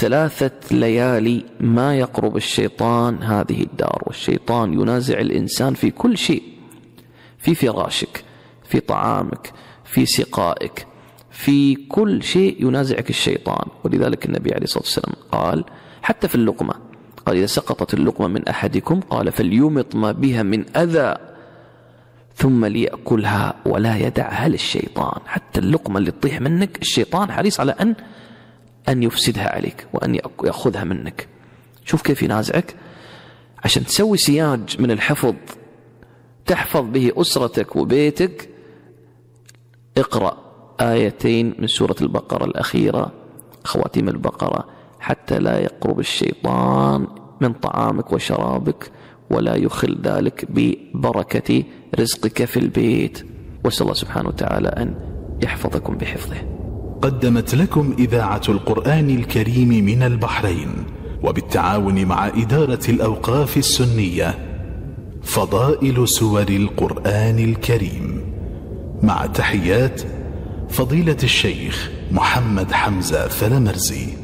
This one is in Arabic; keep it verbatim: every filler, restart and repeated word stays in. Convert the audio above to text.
ثلاثة ليالي ما يقرب الشيطان هذه الدار. والشيطان ينازع الإنسان في كل شيء، في فراشك، في طعامك، في سقائك، في كل شيء ينازعك الشيطان. ولذلك النبي عليه الصلاة والسلام قال حتى في اللقمة، قال إذا سقطت اللقمة من أحدكم قال فليمط ما بها من أذى ثم ليأكلها ولا يدعها للشيطان. حتى اللقمة اللي تطيح منك الشيطان حريص على أن أن يفسدها عليك وأن يأخذها منك. شوف كيف ينازعك عشان تسوي سياج من الحفظ تحفظ به أسرتك وبيتك. اقرأ آيتين من سورة البقرة الأخيرة، خواتيم البقرة، حتى لا يقرب الشيطان من طعامك وشرابك ولا يخل ذلك ببركة رزقك في البيت. واسأل الله سبحانه وتعالى أن يحفظكم بحفظه. قدمت لكم إذاعة القرآن الكريم من البحرين وبالتعاون مع إدارة الأوقاف السنية فضائل سور القرآن الكريم، مع تحيات فضيلة الشيخ محمد حمزة فلمرزي.